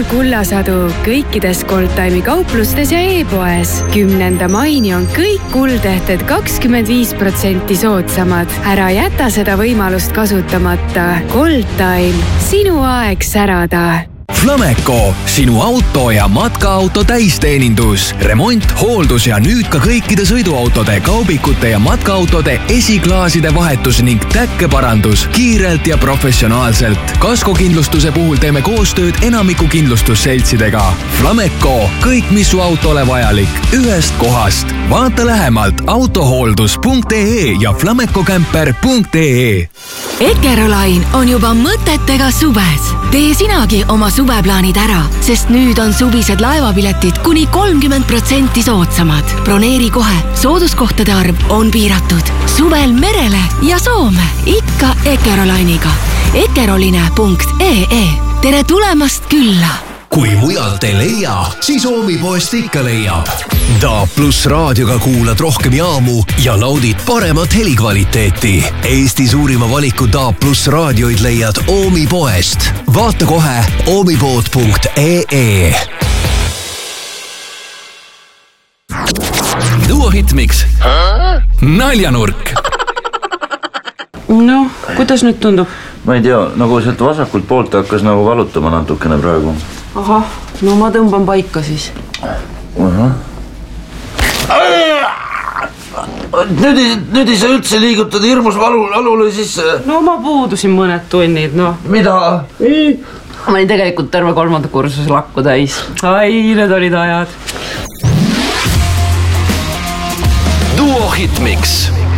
kullasadu kõikides Goldtime'i kauplustes ja e-poes. 10. maini on kõik kuldehted 25% soodsamad. Ära jäta seda võimalust kasutamata. Goldtime, sinu aeg särada. Flameco, sinu auto ja matkaauto täisteenindus. Remont, hooldus ja nüüd ka kõikide sõiduautode, kaubikute ja matkaautode esiklaaside vahetus ning täkkeparandus kiirelt ja professionaalselt. Kaskokindlustuse puhul teeme koostööd enamiku kindlustusseltsidega. Flameco, kõik mis su autole vajalik, ühest kohast. Vaata lähemalt autohooldus.ee ja flamecocamper.ee. Ekerolain on juba mõtetega suves. Tee sinagi oma suveplaanid ära, sest nüüd on suvised laevapiletid kuni 30% soodsamad. Broneeri kohe, sooduskohtade arv on piiratud. Suvel merele ja Soome, ikka Ekerolainiga. Ekeroline.ee. Tere tulemast külla! Kui mujalt ei leia, siis Oomipoest ikka leiab. DAB+ raadioga kuulad rohkem jaamu ja naudid paremat helikvaliteeti. Eesti suurima valiku DAB+ raadioid leiad Oomipoest. Vaata kohe oomipood.ee. Duo Hitmix. Naljanurk. No, kuidas nüüd tundub? Ma ei tea, nagu sealt vasakult poolt hakkas nagu valutama natukene praegu. Ahah, no ma tõmban paika siis. Nüüd ei saa üldse liigutada hirmus valule siis... No ma puudusin mõned tunnid, no. Mida? Ma olin tegelikult terve 3. kursuse lakku täis. Ai, need olid ajad. Duo Hitmix.